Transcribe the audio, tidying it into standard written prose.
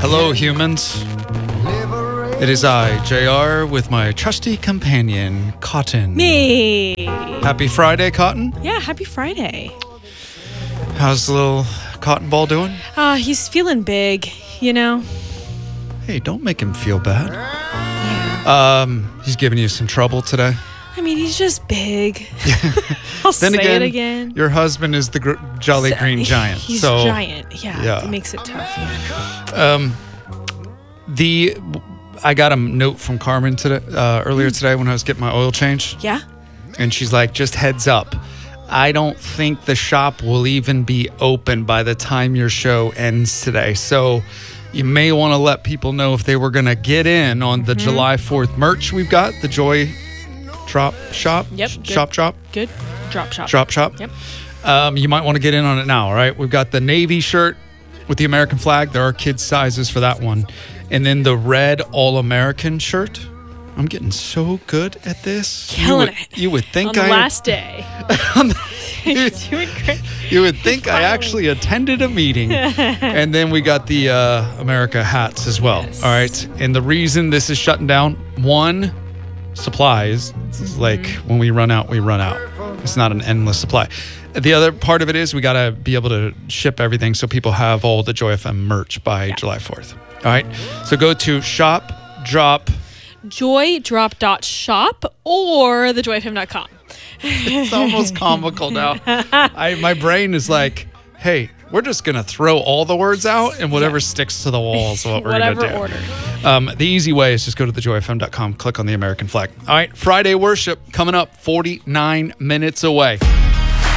Hello, humans. It is I, JR, with my trusty companion, Cotton. Me. Happy Friday, Cotton. Yeah, happy Friday. How's the little Cotton Ball doing? He's feeling big, you know? Hey, don't make him feel bad. Yeah. He's giving you some trouble today. I mean, he's just big. I'll Then say it again. Your husband is the Jolly Green Giant. He's so, giant. Yeah, it makes it tough. Yeah. I got a note from Carmen today, earlier today when I was getting my oil change. Yeah? And she's like, just heads up. I don't think the shop will even be open by the time your show ends today. So you may want to let people know if they were going to get in on the July 4th merch we've got, the Joy Drop Shop. Yep. Shop. Good. Drop shop. Drop Shop. Yep. You might want to get in on it now, all right? We've got the Navy shirt with the American flag. There are kids' sizes for that one. And then the red All-American shirt. I'm getting so good at this. Killing it. You would think on the last day. You're doing great. You would think I actually attended a meeting. And then we got the America hats as well. Yes. All right. And the reason this is shutting down, one, supplies. It's like when we run out, we run out. It's not an endless supply. The other part of it is we got to be able to ship everything so people have all the Joy FM merch by July 4th. All right. So go to joydrop.shop or thejoyfm.com. It's almost comical now. My brain is like, hey, we're just going to throw all the words out and whatever sticks to the wall is what we're going to do. Whatever order. The easy way is just go to thejoyfm.com, click on the American flag. All right, Friday worship coming up 49 minutes away.